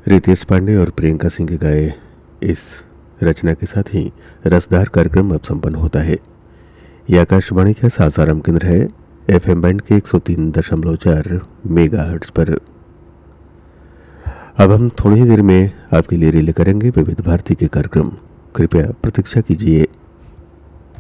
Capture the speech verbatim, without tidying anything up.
रितेश पांडे और प्रियंका सिंह के गाए इस रचना के साथ ही रसदार कार्यक्रम अब संपन्न होता है। यह आकाशवाणी का सासाराम केंद्र है, एफएम बैंड के एक सौ तीन दशमलव चार मेगाहर्ट्ज पर। अब हम थोड़ी ही देर में आपके लिए रिले करेंगे विविध भारती के कार्यक्रम। कृपया प्रतीक्षा कीजिए।